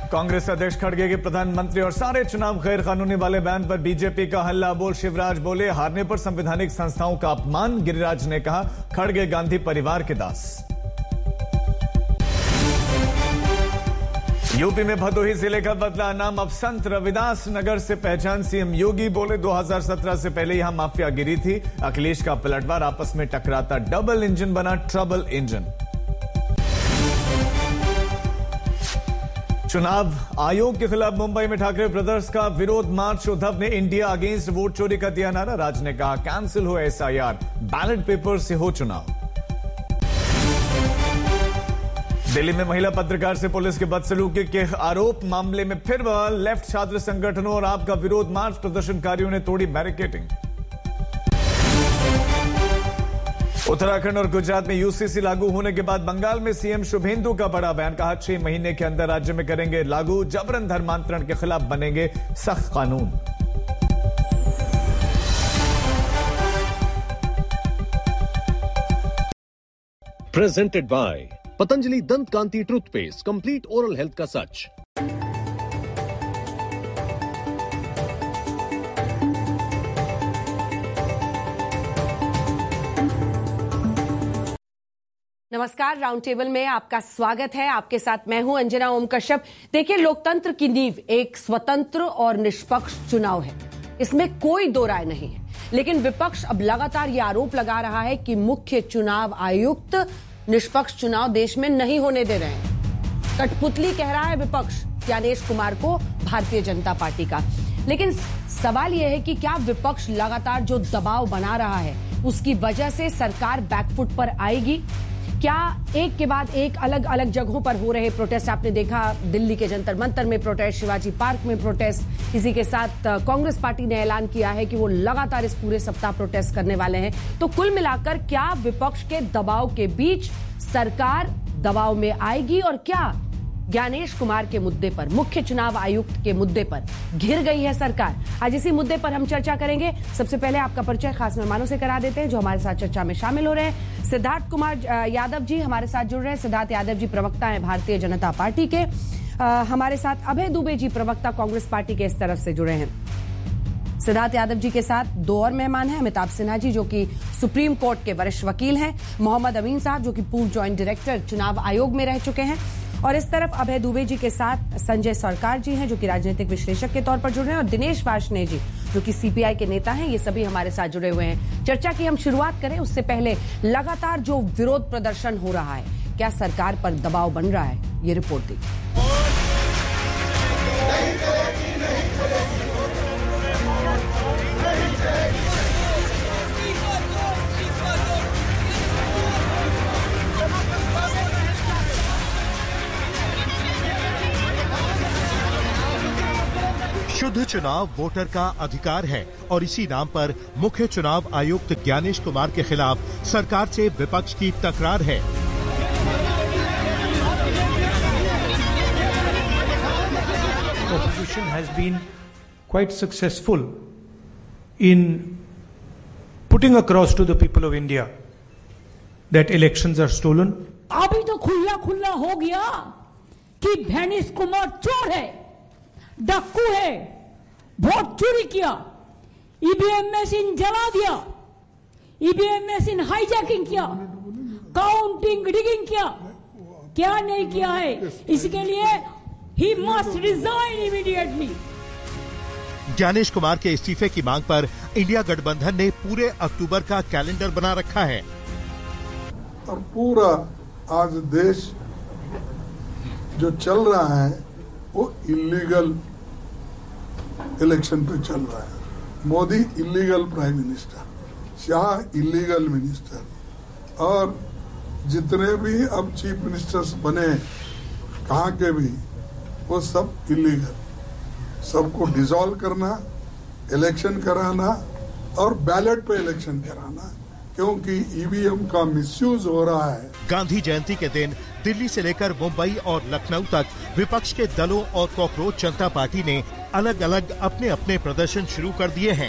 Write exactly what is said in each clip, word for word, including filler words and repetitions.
कांग्रेस अध्यक्ष खड़गे के प्रधानमंत्री और सारे चुनाव गैर कानूनी वाले बयान पर बीजेपी का हल्ला बोल। शिवराज बोले हारने पर संवैधानिक संस्थाओं का अपमान। गिरिराज ने कहा खड़गे गांधी परिवार के दास। यूपी में भदोही जिले का बदला नाम, अब संत रविदास नगर से पहचान। सीएम योगी बोले दो हज़ार सत्रह से पहले यहां माफिया गिरी थी। अखिलेश का पलटवार, आपस में टकराता डबल इंजन बना ट्रबल इंजन। चुनाव आयोग के खिलाफ मुंबई में ठाकरे ब्रदर्स का विरोध मार्च। उद्धव ने इंडिया अगेंस्ट वोट चोरी का दिया नारा। राज ने कहा कैंसिल हो एसआईआर, बैलेट पेपर से हो चुनाव। दिल्ली में महिला पत्रकार से पुलिस के बदसलूकी के आरोप मामले में फिर लेफ्ट छात्र संगठनों और आपका विरोध मार्च। प्रदर्शनकारियों ने तोड़ी बैरिकेडिंग। उत्तराखंड और गुजरात में यूसीसी लागू होने के बाद बंगाल में सीएम शुभेंदु का बड़ा बयान। कहा छह महीने के अंदर राज्य में करेंगे लागू। जबरन धर्मांतरण के खिलाफ बनेंगे सख्त कानून। प्रेजेंटेड बाय पतंजलि दंत कांति टूथपेस्ट, कंप्लीट ओरल हेल्थ का सच। नमस्कार, राउंड टेबल में आपका स्वागत है। आपके साथ मैं हूं अंजना ओम कश्यप। देखिए, लोकतंत्र की नींव एक स्वतंत्र और निष्पक्ष चुनाव है, इसमें कोई दो राय नहीं है। लेकिन विपक्ष अब लगातार यह आरोप लगा रहा है कि मुख्य चुनाव आयुक्त निष्पक्ष चुनाव देश में नहीं होने दे रहे हैं। कठपुतली कह रहा है विपक्ष ज्ञानेश कुमार को भारतीय जनता पार्टी का। लेकिन सवाल यह है कि क्या विपक्ष लगातार जो दबाव बना रहा है उसकी वजह से सरकार बैकफुट पर आएगी? क्या एक के बाद एक अलग अलग जगहों पर हो रहे प्रोटेस्ट, आपने देखा दिल्ली के जंतर मंतर में प्रोटेस्ट, शिवाजी पार्क में प्रोटेस्ट, इसी के साथ कांग्रेस पार्टी ने ऐलान किया है कि वो लगातार इस पूरे सप्ताह प्रोटेस्ट करने वाले हैं। तो कुल मिलाकर क्या विपक्ष के दबाव के बीच सरकार दबाव में आएगी और क्या ज्ञानेश कुमार के मुद्दे पर, मुख्य चुनाव आयुक्त के मुद्दे पर घिर गई है सरकार? आज इसी मुद्दे पर हम चर्चा करेंगे। सबसे पहले आपका परिचय खास मेहमानों से करा देते हैं जो हमारे साथ चर्चा में शामिल हो रहे हैं। सिद्धार्थ कुमार यादव जी हमारे साथ जुड़ रहे हैं। सिद्धार्थ यादव जी प्रवक्ता हैं भारतीय जनता पार्टी के। आ, हमारे साथ अभय दुबे जी प्रवक्ता कांग्रेस पार्टी के इस तरफ से जुड़े हैं। सिद्धार्थ यादव जी के साथ दो और मेहमान हैं, अमिताभ सिन्हा जी जो कि सुप्रीम कोर्ट के वरिष्ठ वकील हैं, मोहम्मद अमीन साहब जो कि पूर्व ज्वाइंट डायरेक्टर चुनाव आयोग में रह चुके हैं, और इस तरफ अभय दुबे जी के साथ संजय सरकार जी हैं जो कि राजनीतिक विश्लेषक के तौर पर जुड़ रहे हैं, और दिनेश वार्ष्णेय जी जो कि सीपीआई के नेता हैं। ये सभी हमारे साथ जुड़े हुए हैं। चर्चा की हम शुरुआत करें उससे पहले लगातार जो विरोध प्रदर्शन हो रहा है, क्या सरकार पर दबाव बन रहा है? ये रिपोर्ट देखिए। शुद्ध चुनाव वोटर का अधिकार है और इसी नाम पर मुख्य चुनाव आयुक्त ज्ञानेश कुमार के खिलाफ सरकार से विपक्ष की तकरार है। Opposition has been quite successful in putting across to the people of India that elections are stolen. अभी तो खुला खुला हो गया कि ज्ञानेश कुमार चोर है, डाकू है, वोट चोरी किया, ईवीएम मशीन जला दिया, ईवीएम मशीन हाईजैकिंग किया, काउंटिंग डिगिंग किया, क्या नहीं किया है? इसके लिए he must resign immediately. Gyanesh Kumar के इस्तीफे की मांग पर इंडिया गठबंधन ने पूरे अक्टूबर का कैलेंडर बना रखा है। और पूरा आज देश जो चल रहा है वो इलीगल इलेक्शन पे चल रहा है। Modi illegal prime minister, Shah illegal minister, और जितने भी अब चीफ मिनिस्टर्स बने कहाँ के भी, वो सब इलीगल। सबको डिसॉल्व करना, इलेक्शन कराना और बैलेट पे इलेक्शन कराना, क्योंकि ईवीएम का मिसयूज हो रहा है। गांधी जयंती के दिन दिल्ली से लेकर मुंबई और लखनऊ तक विपक्ष के दलों और कॉकरोच जनता पार्टी ने अलग अलग अपने अपने प्रदर्शन शुरू कर दिए हैं।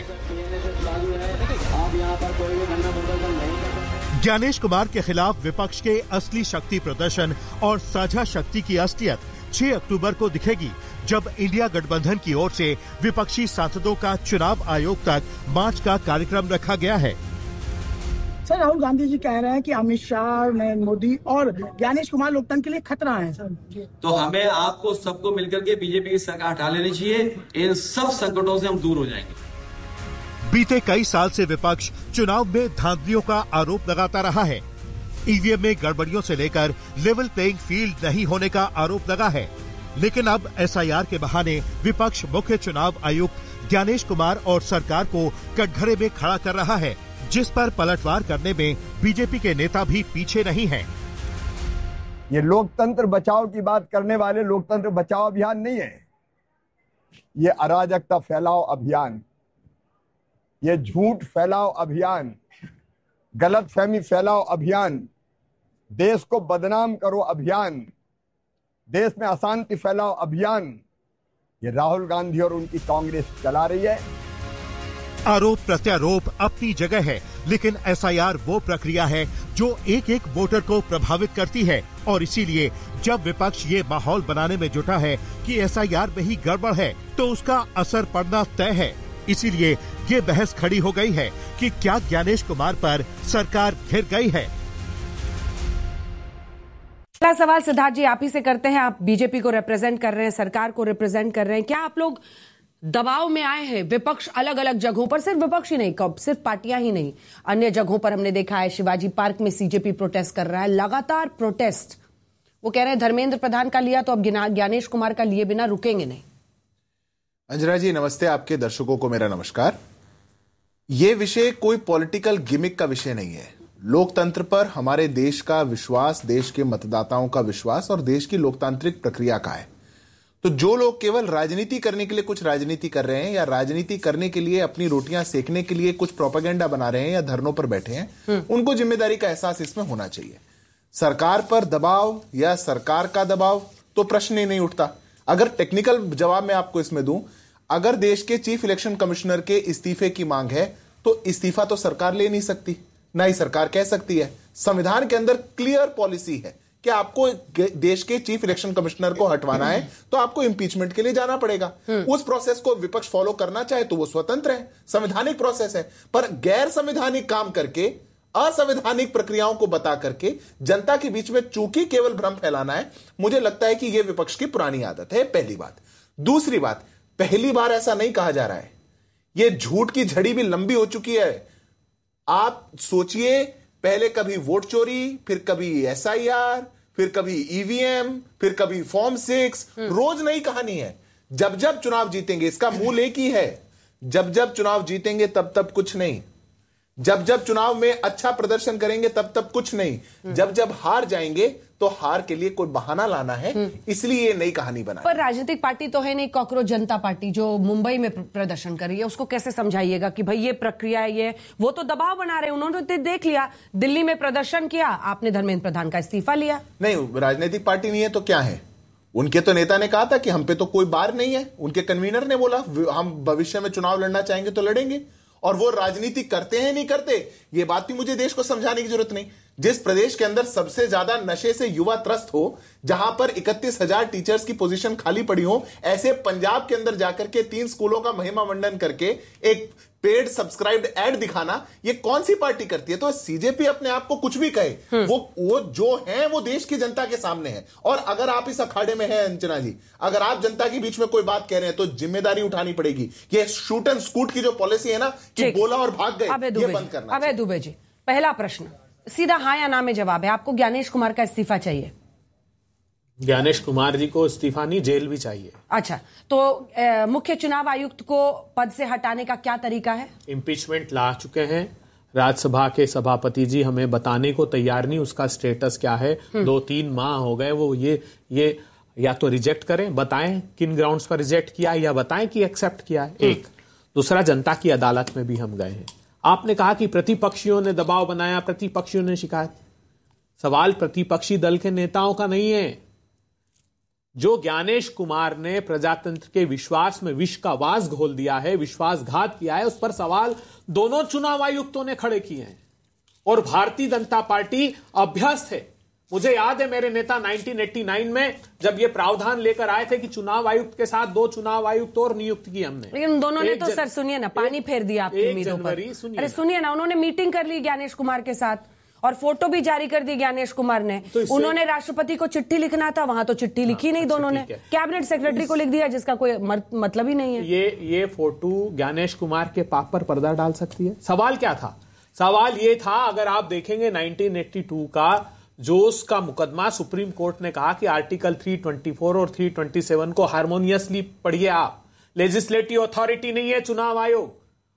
ज्ञानेश कुमार के खिलाफ विपक्ष के असली शक्ति प्रदर्शन और साझा शक्ति की असलियत छह अक्टूबर को दिखेगी, जब इंडिया गठबंधन की ओर से विपक्षी सांसदों का चुनाव आयोग तक मार्च का कार्यक्रम रखा गया है। सर, राहुल गांधी जी कह रहे हैं कि अमित शाह, नरेंद्र मोदी और ज्ञानेश कुमार लोकतंत्र के लिए खतरा है सर। तो हमें आपको सबको मिलकर के बीजेपी की सरकार हटा लेनी चाहिए। इन सब संकटों से हम दूर हो जाएंगे। बीते कई साल से विपक्ष चुनाव में धांधलियों का आरोप लगाता रहा है। ईवीएम में गड़बड़ियों से लेकर लेवल प्लेइंग फील्ड नहीं होने का आरोप लगा है, लेकिन अब एसआईआर के बहाने विपक्ष मुख्य चुनाव आयुक्त ज्ञानेश कुमार और सरकार को कटघरे में खड़ा कर रहा है, जिस पर पलटवार करने में बीजेपी के नेता भी पीछे नहीं हैं। ये लोकतंत्र बचाओ की बात करने वाले लोकतंत्र बचाओ अभियान नहीं है, ये अराजकता फैलाओ अभियान, ये झूठ फैलाओ अभियान, गलतफहमी फैलाओ अभियान, देश को बदनाम करो अभियान, देश में अशांति फैलाओ अभियान, ये राहुल गांधी और उनकी कांग्रेस चला रही है। आरोप प्रत्यारोप अपनी जगह है, लेकिन एसआईआर वो प्रक्रिया है जो एक एक वोटर को प्रभावित करती है, और इसीलिए जब विपक्ष ये माहौल बनाने में जुटा है कि एसआईआर में ही गड़बड़ है, तो उसका असर पड़ना तय है। इसीलिए ये बहस खड़ी हो गई है कि क्या ज्ञानेश कुमार पर सरकार घिर गई है। पहला सवाल सिद्धार्थ जी आप ही से करते हैं। आप बीजेपी को रिप्रेजेंट कर रहे हैं, सरकार को रिप्रेजेंट कर रहे हैं, क्या आप लोग दबाव में आए हैं? विपक्ष अलग अलग जगहों पर, सिर्फ विपक्ष ही नहीं, कब सिर्फ पार्टियां ही नहीं, अन्य जगहों पर हमने देखा है, शिवाजी पार्क में सीजेपी प्रोटेस्ट कर रहा है, लगातार प्रोटेस्ट। वो कह रहे हैं धर्मेंद्र प्रधान का लिया तो अब ज्ञानेश कुमार का लिए बिना रुकेंगे नहीं। अंजना जी नमस्ते, आपके दर्शकों को मेरा नमस्कार। ये विषय कोई पॉलिटिकल गिमिक का विषय नहीं है। लोकतंत्र पर हमारे देश का विश्वास, देश के मतदाताओं का विश्वास और देश की लोकतांत्रिक प्रक्रिया का है। तो जो लोग केवल राजनीति करने के लिए कुछ राजनीति कर रहे हैं, या राजनीति करने के लिए अपनी रोटियां सेकने के लिए कुछ प्रोपेगेंडा बना रहे हैं या धरनों पर बैठे हैं, उनको जिम्मेदारी का एहसास इसमें होना चाहिए। सरकार पर दबाव या सरकार का दबाव तो प्रश्न ही नहीं उठता। अगर टेक्निकल जवाब मैं आपको इसमें दूं, अगर देश के चीफ इलेक्शन कमिश्नर के इस्तीफे की मांग है तो इस्तीफा तो सरकार ले नहीं सकती, ना ही सरकार कह सकती है। संविधान के अंदर क्लियर पॉलिसी है कि आपको देश के चीफ इलेक्शन कमिश्नर को हटवाना है तो आपको इंपीचमेंट के लिए जाना पड़ेगा। उस प्रोसेस को विपक्ष फॉलो करना चाहे तो वो स्वतंत्र है, संवैधानिक प्रोसेस है। पर गैर संवैधानिक काम करके, असंवैधानिक प्रक्रियाओं को बता करके जनता के बीच में चूंकि केवल भ्रम फैलाना है, मुझे लगता है कि यह विपक्ष की पुरानी आदत है। पहली बात। दूसरी बात, पहली बार ऐसा नहीं कहा जा रहा है, यह झूठ की झड़ी भी लंबी हो चुकी है। आप सोचिए, पहले कभी वोट चोरी, फिर कभी एसआईआर, फिर कभी ईवीएम, फिर कभी फॉर्म सिक्स, रोज नई कहानी है। जब जब चुनाव जीतेंगे, इसका मूल एक ही है, जब जब चुनाव जीतेंगे तब तब कुछ नहीं, जब जब चुनाव में अच्छा प्रदर्शन करेंगे तब तब कुछ नहीं, जब जब हार जाएंगे तो हार के लिए कोई बहाना लाना है, इसलिए ये नई कहानी बना। पर राजनीतिक पार्टी तो है नहीं, कॉकरोच जनता पार्टी जो मुंबई में प्रदर्शन कर रही है, उसको कैसे समझाइएगा कि भाई ये प्रक्रिया है, ये वो तो दबाव बना रहे हैं। उन्होंने तो देख लिया, दिल्ली में प्रदर्शन किया, आपने धर्मेंद्र प्रधान का इस्तीफा लिया। नहीं, राजनीतिक पार्टी नहीं है तो क्या है? उनके तो नेता ने कहा था कि हम पे तो कोई बार नहीं है। उनके कन्वीनर ने बोला हम भविष्य में चुनाव लड़ना चाहेंगे तो लड़ेंगे। और वो राजनीति करते हैं नहीं करते, ये बात भी मुझे देश को समझाने की जरूरत नहीं। जिस प्रदेश के अंदर सबसे ज्यादा नशे से युवा त्रस्त हो, जहां पर इकतीस हजार टीचर्स की पोजीशन खाली पड़ी हो, ऐसे पंजाब के अंदर जाकर के तीन स्कूलों का महिमा मंडन करके एक पेड सब्सक्राइब्ड एड दिखाना, ये कौन सी पार्टी करती है? तो सीजेपी अपने आप को कुछ भी कहे, वो वो जो है वो देश की जनता के सामने है। और अगर आप इस अखाड़े में हैं अंजना जी, अगर आप जनता के बीच में कोई बात कह रहे हैं तो जिम्मेदारी उठानी पड़ेगी। ये शूट एंड स्कूट की जो पॉलिसी है ना कि बोला और भाग गए, ये बंद करना। अभय दुबे जी, पहला प्रश्न सीधा हाँ या ना में जवाब है, आपको ज्ञानेश कुमार का इस्तीफा चाहिए? ज्ञानेश कुमार जी को इस्तीफा नहीं, जेल भी चाहिए। अच्छा, तो ए, मुख्य चुनाव आयुक्त को पद से हटाने का क्या तरीका है? इम्पीचमेंट ला चुके हैं, राज्यसभा के सभापति जी हमें बताने को तैयार नहीं उसका स्टेटस क्या है। दो तीन माह हो गए, वो ये ये या तो रिजेक्ट करें, बताएं किन ग्राउंड्स पर रिजेक्ट किया, या बताएं कि एक्सेप्ट किया है। एक दूसरा, जनता की अदालत में भी हम गए हैं। आपने कहा कि प्रतिपक्षियों ने दबाव बनाया, प्रतिपक्षियों ने शिकायत। सवाल प्रतिपक्षी दल के नेताओं का नहीं है। जो ज्ञानेश कुमार ने प्रजातंत्र के विश्वास में विष का वास घोल दिया है, विश्वासघात किया है, उस पर सवाल दोनों चुनाव आयुक्तों ने खड़े किए हैं। और भारतीय जनता पार्टी अभ्यस्त है मुझे याद है मेरे नेता नाइनटीन एटी नाइन में जब ये प्रावधान लेकर आए थे कि चुनाव आयुक्त के साथ दो चुनाव आयुक्त और नियुक्त किए हमने, लेकिन दोनों ने तो सर सुनिए ना पानी फेर दिया आपकी उम्मीदों पर। अरे सुनिए ना, उन्होंने मीटिंग कर ली ज्ञानेश कुमार के साथ और फोटो भी जारी कर दी ज्ञानेश कुमार ने। तो उन्होंने राष्ट्रपति को चिट्ठी लिखना था, वहां तो चिट्ठी लिखी नहीं दोनों ने, कैबिनेट सेक्रेटरी को लिख दिया जिसका कोई मतलब ही नहीं है। ये ये फोटो ज्ञानेश कुमार के पाप पर पर्दा डाल सकती है? सवाल क्या था? सवाल ये था, अगर आप देखेंगे नाइनटीन एटी टू का जोश का मुकदमा, सुप्रीम कोर्ट ने कहा कि आर्टिकल थ्री ट्वेंटी फोर और थ्री ट्वेंटी सेवन को हार्मोनियसली पढ़िए आप। लेजिस्लेटिव अथॉरिटी नहीं है चुनाव आयोग।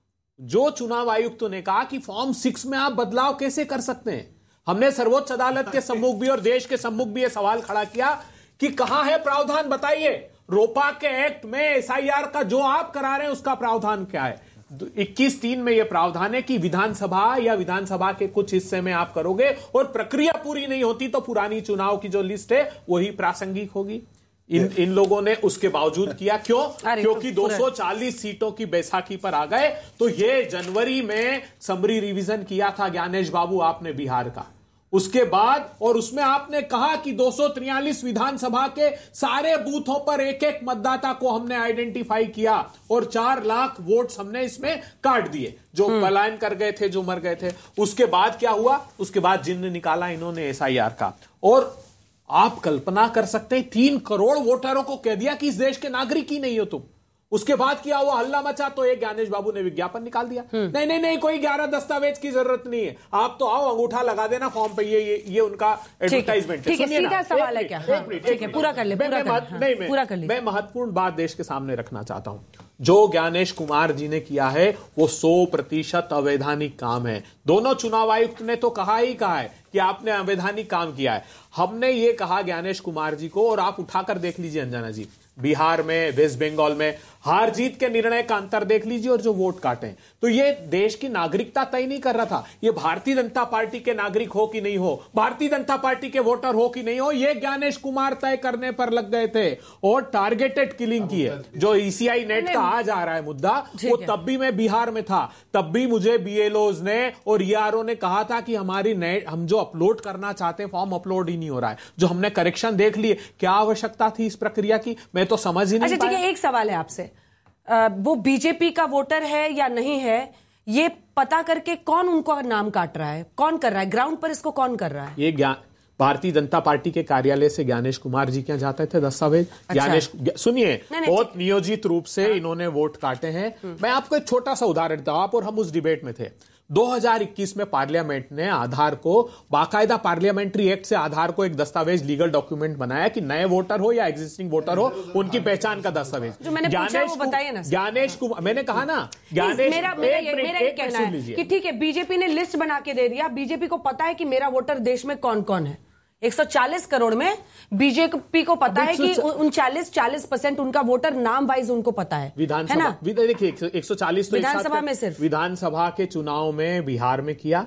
जो चुनाव आयुक्त ने कहा कि फॉर्म सिक्स में आप बदलाव कैसे कर सकते हैं। हमने सर्वोच्च अदालत के सम्मुख भी और देश के सम्मुख भी यह सवाल खड़ा किया कि कहां है प्रावधान, बताइए। रोपा के एक्ट में एसआईआर का जो आप करा रहे हैं उसका प्रावधान क्या है? इक्कीस तीन में यह प्रावधान है कि विधानसभा या विधानसभा के कुछ हिस्से में आप करोगे और प्रक्रिया पूरी नहीं होती तो पुरानी चुनाव की जो लिस्ट है वही प्रासंगिक होगी। इन इन लोगों ने उसके बावजूद किया। क्यों? क्योंकि दो सौ चालीस सीटों की बैसाखी पर आ गए। तो ये जनवरी में समरी रिवीजन किया था ज्ञानेश बाबू आपने बिहार का, उसके बाद, और उसमें आपने कहा कि दो सौ तिरयालीस विधानसभा के सारे बूथों पर एक एक मतदाता को हमने आइडेंटिफाई किया और चार लाख वोट्स हमने इसमें काट दिए, जो पलायन कर गए थे, जो मर गए थे। उसके बाद क्या हुआ? उसके बाद जिन्न निकाला इन्होंने एसआईआर का, और आप कल्पना कर सकते हैं तीन करोड़ वोटरों को कह दिया कि इस देश के नागरिक ही नहीं हो तुम। उसके बाद क्या हुआ? हल्ला मचा तो एक ज्ञानेश बाबू ने विज्ञापन निकाल दिया, नहीं नहीं नहीं कोई ग्यारह दस्तावेज की जरूरत नहीं है, आप तो आओ अंगूठा लगा देना फॉर्म पे। ये ये, ये उनका एडवर्टाइजमेंट है। सीधा सवाल है क्या? ठीक है, पूरा कर ले, पूरा कर ले। मैं महत्वपूर्ण बात देश के सामने रखना चाहता हूं। जो ज्ञानेश कुमार जी ने किया है वो सौ प्रतिशत अवैधानिक काम है। दोनों चुनाव आयुक्त ने तो कहा ही कहा है कि आपने अवैधानिक काम किया है। हमने ये कहा ज्ञानेश कुमार जी को, और आप उठाकर देख लीजिए अंजना जी, बिहार में, वेस्ट बंगाल में हार जीत के निर्णय का अंतर देख लीजिए और जो वोट काटे। तो ये देश की नागरिकता तय नहीं कर रहा था, ये भारतीय जनता पार्टी के नागरिक हो कि नहीं हो, भारतीय जनता पार्टी के वोटर हो कि नहीं हो, ये ज्ञानेश कुमार तय करने पर लग गए थे। और टारगेटेड किलिंग की है जो ईसीआई नेट का आज आ रहा है मुद्दा, वो तब भी मैं बिहार में था, तब भी मुझे बीएलओज ने और ईआरओ ने कहा था कि हमारी नेट, हम जो अपलोड करना चाहते हैं फॉर्म अपलोड ही नहीं हो रहा है। जो हमने करेक्शन देख लिए, क्या आवश्यकता थी इस प्रक्रिया की, मैं तो समझ ही नहीं पाया। अच्छा ठीक है, एक सवाल है आपसे, वो बीजेपी का वोटर है या नहीं है, ये पता करके कौन उनको नाम काट रहा है, कौन कर रहा है ग्राउंड पर, इसको कौन कर रहा है? ये ज्ञान भारतीय जनता पार्टी के कार्यालय से ज्ञानेश कुमार जी क्या जाते थे दस्तावेज। अच्छा। ज्ञानेश सुनिए, बहुत नियोजित रूप से हाँ। इन्होंने वोट काटे हैं। मैं आपको एक छोटा सा उदाहरण देता हूं, आप और हम उस डिबेट में थे। दो हज़ार इक्कीस में पार्लियामेंट ने आधार को बाकायदा पार्लियामेंट्री एक्ट से आधार को एक दस्तावेज, लीगल डॉक्यूमेंट बनाया कि नए वोटर हो या एग्जिस्टिंग वोटर हो, उनकी पहचान का दस्तावेज। जो मैंने पूछा वो बताइए ना। ज्ञानेश कुमार, मैंने कहा ना, ज्ञानेश मेरा मेरा ये कहना है कि ठीक है, बीजेपी ने लिस्ट बना के दे दिया, बीजेपी को पता है कि मेरा वोटर देश में कौन कौन है। एक सौ चालीस करोड़ में बीजेपी को पता है कि उनचालीस चालीस परसेंट उनका वोटर नाम वाइज उनको पता है। विधानसभा, देखिए एक सौ चालीस तो विधानसभा में सिर्फ विधानसभा के चुनाव में बिहार में किया,